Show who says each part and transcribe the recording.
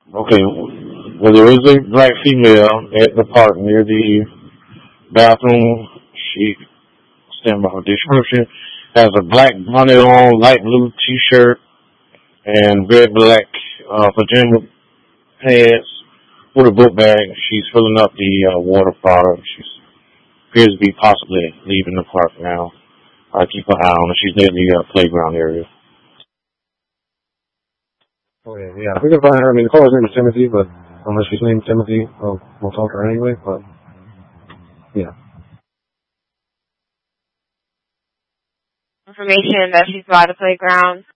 Speaker 1: Okay, well, there is a black female at the park near the bathroom. She, stand by her description, has a black bonnet on, light blue t-shirt, and red black pajama pants with a book bag. She's filling up the water bottle. She appears to be possibly leaving the park now. I keep an eye on her. She's near the playground area.
Speaker 2: Okay, yeah, we can find her. I mean, the caller's name is Timothy, but unless she's named Timothy, we'll talk to her anyway, but, yeah.
Speaker 3: Information that she's by the playground.